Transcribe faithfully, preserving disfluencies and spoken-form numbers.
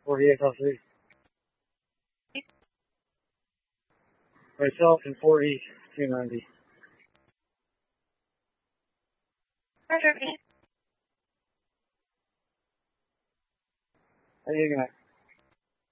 forty-eight South Street. Myself and forty two ninety. Roger. How are you doing?